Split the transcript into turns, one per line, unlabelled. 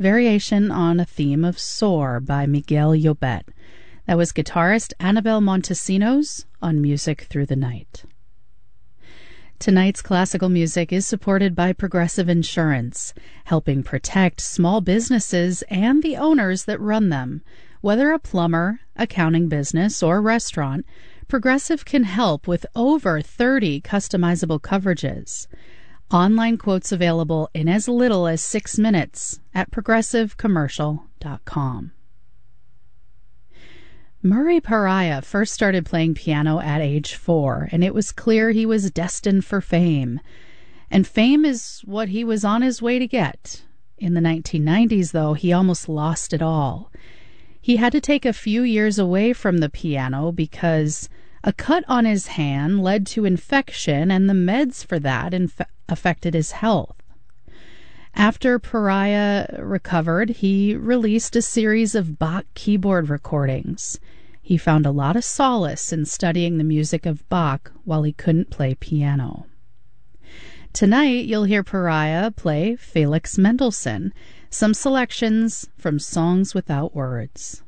variation on a theme of Soar by Miguel Llobet. That was guitarist Annabel Montesinos on Music Through the Night. Tonight's classical music is supported by Progressive Insurance, helping protect small businesses and the owners that run them. Whether a plumber, accounting business, or restaurant, Progressive can help with over 30 customizable coverages. Online quotes available in as little as 6 minutes at progressivecommercial.com. Murray Pariah first started playing piano at age 4, and it was clear he was destined for fame. And fame is what he was on his way to get. In the 1990s, though, he almost lost it all. He had to take a few years away from the piano because a cut on his hand led to infection, and the meds for that affected his health. After Pariah recovered, he released a series of Bach keyboard recordings. He found a lot of solace in studying the music of Bach while he couldn't play piano. Tonight, you'll hear Pariah play Felix Mendelssohn, some selections from Songs Without Words.